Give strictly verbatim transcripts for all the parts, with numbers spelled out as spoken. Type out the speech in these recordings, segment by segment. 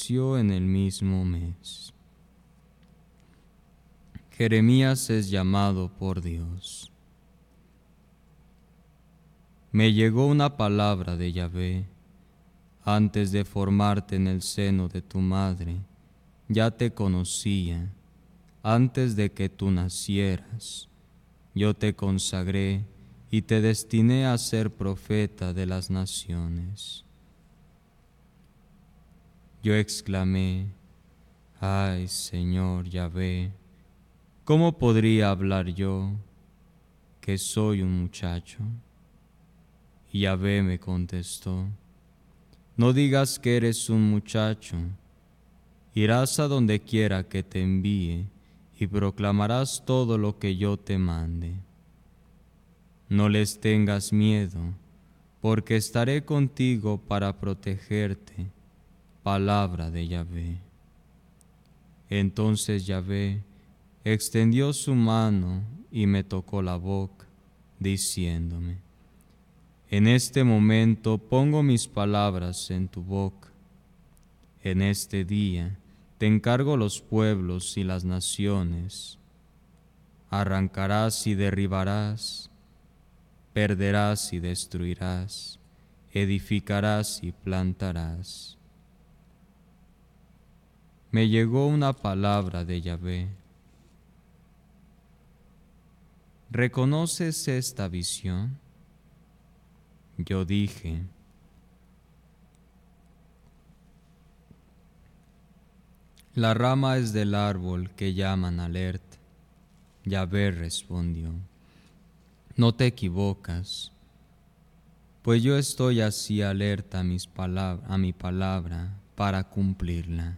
aconteció en el mismo mes. Jeremías es llamado por Dios. Me llegó una palabra de Yahvé: antes de formarte en el seno de tu madre, ya te conocía. Antes de que tú nacieras, yo te consagré y te destiné a ser profeta de las naciones. Yo exclamé: ay, Señor Yahvé, ¿cómo podría hablar yo, que soy un muchacho? Y Yahvé me contestó: no digas que eres un muchacho. Irás a donde quiera que te envíe y proclamarás todo lo que yo te mande. No les tengas miedo, porque estaré contigo para protegerte. Palabra de Yahvé. Entonces Yahvé extendió su mano y me tocó la boca, diciéndome: en este momento pongo mis palabras en tu boca. En este día te encargo los pueblos y las naciones. Arrancarás y derribarás, perderás y destruirás, edificarás y plantarás. Me llegó una palabra de Yahvé: ¿reconoces esta visión? Yo dije: la rama es del árbol que llaman alerta. Yahvé respondió: no te equivocas, pues yo estoy así alerta a, mis palab- a mi palabra para cumplirla.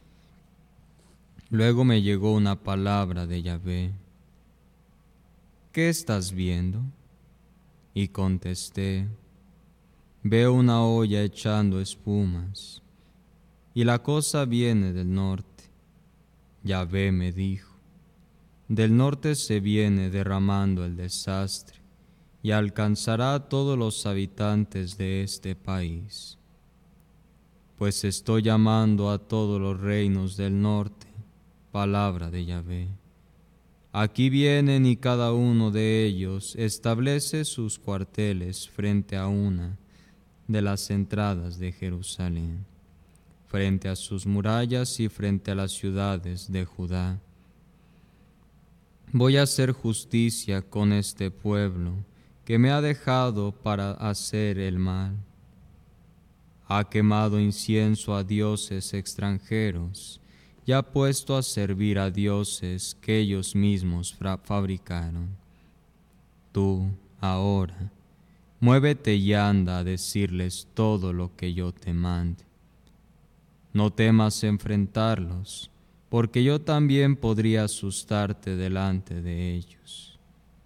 Luego me llegó una palabra de Yahvé: ¿qué estás viendo? Y contesté: veo una olla echando espumas, y la cosa viene del norte. Yahvé me dijo: del norte se viene derramando el desastre, y alcanzará a todos los habitantes de este país. Pues estoy llamando a todos los reinos del norte. Palabra de Yahvé. Aquí vienen y cada uno de ellos establece sus cuarteles frente a una de las entradas de Jerusalén, frente a sus murallas y frente a las ciudades de Judá. Voy a hacer justicia con este pueblo que me ha dejado para hacer el mal. Ha quemado incienso a dioses extranjeros y ha puesto a servir a dioses que ellos mismos fabricaron. Tú, ahora, muévete y anda a decirles todo lo que yo te mande. No temas enfrentarlos, porque yo también podría asustarte delante de ellos.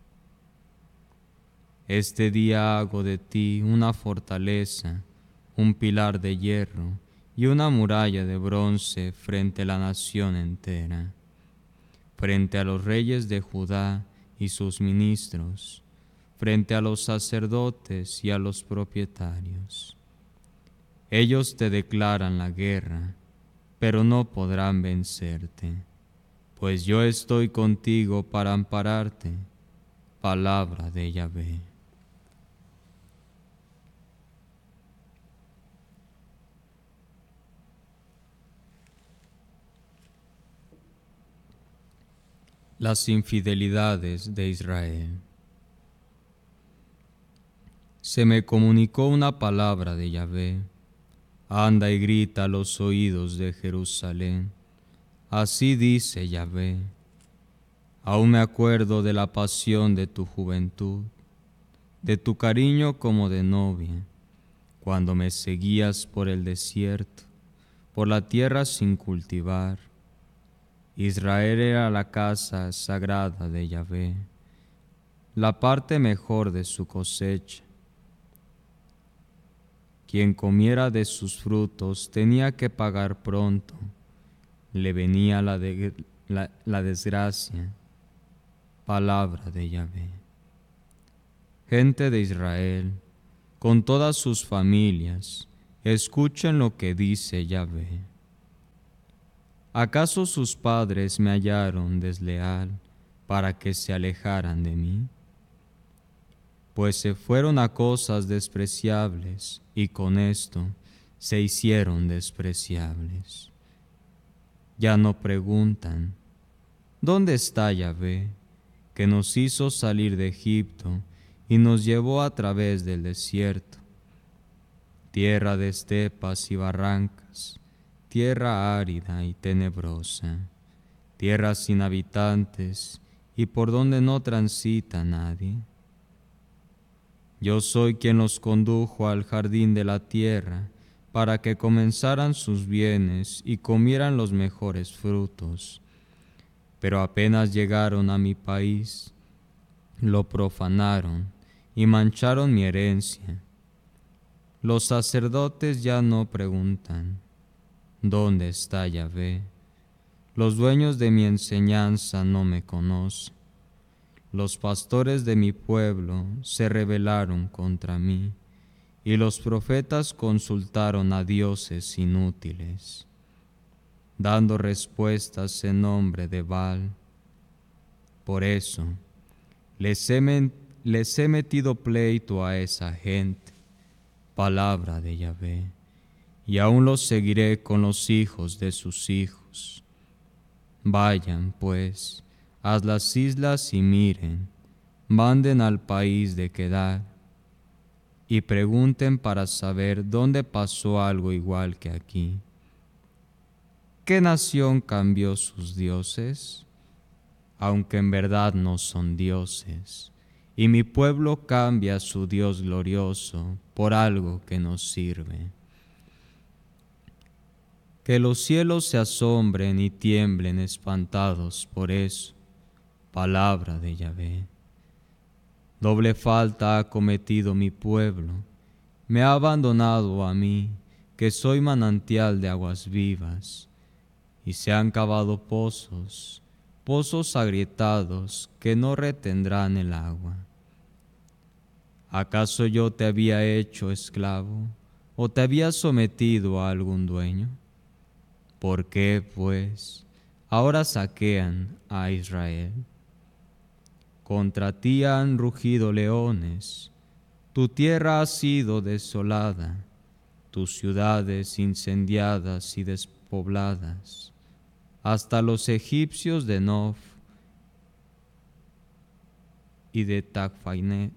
Este día hago de ti una fortaleza, un pilar de hierro y una muralla de bronce frente a la nación entera, frente a los reyes de Judá y sus ministros, frente a los sacerdotes y a los propietarios. Ellos te declaran la guerra, pero no podrán vencerte, pues yo estoy contigo para ampararte. Palabra de Yahvé. Las infidelidades de Israel. Se me comunicó una palabra de Yahvé: anda y grita a los oídos de Jerusalén. Así dice Yahvé: aún me acuerdo de la pasión de tu juventud, de tu cariño como de novia, cuando me seguías por el desierto, por la tierra sin cultivar. Israel era la casa sagrada de Yahvé, la parte mejor de su cosecha. Quien comiera de sus frutos tenía que pagar pronto, le venía la, de, la, la desgracia. Palabra de Yahvé. Gente de Israel, con todas sus familias, escuchen lo que dice Yahvé. ¿Acaso sus padres me hallaron desleal para que se alejaran de mí? Pues se fueron a cosas despreciables y con esto se hicieron despreciables. Ya no preguntan, ¿dónde está Yahvé, que nos hizo salir de Egipto y nos llevó a través del desierto? Tierra de estepas y barrancas, tierra árida y tenebrosa, tierra sin habitantes y por donde no transita nadie. Yo soy quien los condujo al jardín de la tierra para que comenzaran sus bienes y comieran los mejores frutos. Pero apenas llegaron a mi país, lo profanaron y mancharon mi herencia. Los sacerdotes ya no preguntan, ¿dónde está Yahvé? Los dueños de mi enseñanza no me conocen. Los pastores de mi pueblo se rebelaron contra mí, y los profetas consultaron a dioses inútiles, dando respuestas en nombre de Baal. Por eso, les he, men- les he metido pleito a esa gente, palabra de Yahvé, y aún los seguiré con los hijos de sus hijos. Vayan, pues, a las islas y miren, manden al país de Kedar, y pregunten para saber dónde pasó algo igual que aquí. ¿Qué nación cambió sus dioses? Aunque en verdad no son dioses, y mi pueblo cambia su Dios glorioso por algo que no sirve. Que los cielos se asombren y tiemblen espantados por eso, palabra de Yahvé. Doble falta ha cometido mi pueblo, me ha abandonado a mí, que soy manantial de aguas vivas, y se han cavado pozos, pozos agrietados que no retendrán el agua. ¿Acaso yo te había hecho esclavo, o te había sometido a algún dueño? ¿Por qué, pues, ahora saquean a Israel? Contra ti han rugido leones, tu tierra ha sido desolada, tus ciudades incendiadas y despobladas. Hasta los egipcios de Nof y de Tafainet,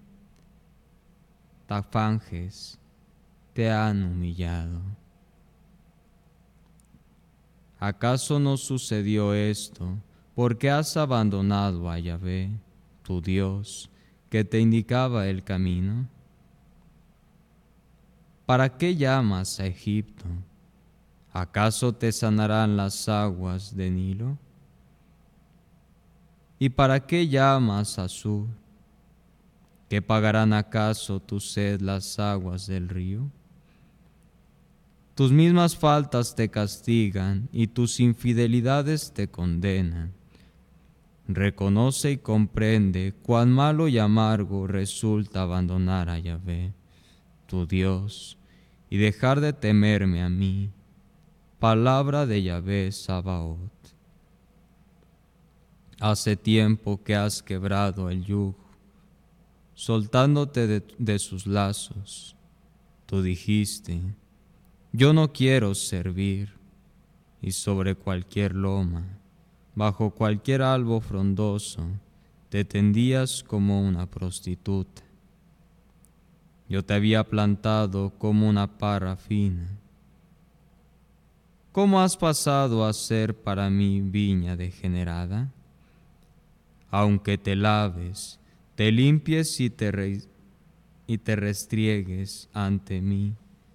Tafanges te han humillado. ¿Acaso no sucedió esto porque has abandonado a Yahvé, tu Dios, que te indicaba el camino? ¿Para qué llamas a Egipto? ¿Acaso te sanarán las aguas de Nilo? ¿Y para qué llamas a Sur? ¿Qué pagarán acaso tu sed las aguas del río? Tus mismas faltas te castigan y tus infidelidades te condenan. Reconoce y comprende cuán malo y amargo resulta abandonar a Yahvé, tu Dios, y dejar de temerme a mí. Palabra de Yahvé Sabaoth. Hace tiempo que has quebrado el yugo, soltándote de, de sus lazos. Tú dijiste, yo no quiero servir, y sobre cualquier loma, bajo cualquier albo frondoso, te tendías como una prostituta. Yo te había plantado como una parra fina. ¿Cómo has pasado a ser para mí viña degenerada? Aunque te laves, te limpies y te, re y te restriegues ante mí,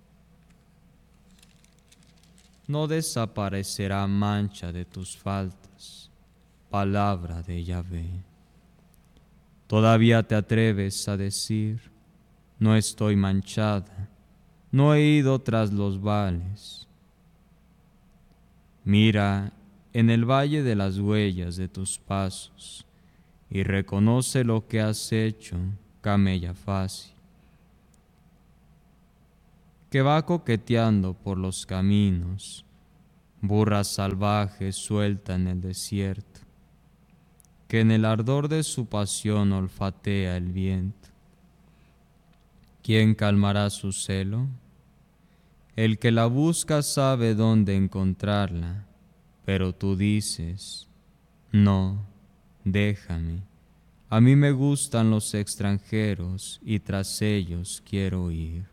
no desaparecerá mancha de tus faltas, palabra de Yahvé. Todavía te atreves a decir, no estoy manchada, no he ido tras los Baales. Mira en el valle de las huellas de tus pasos y reconoce lo que has hecho, camella fácil, que va coqueteando por los caminos, burra salvaje suelta en el desierto, que en el ardor de su pasión olfatea el viento. ¿Quién calmará su celo? El que la busca sabe dónde encontrarla, pero tú dices, no, déjame. A mí me gustan los extranjeros y tras ellos quiero ir.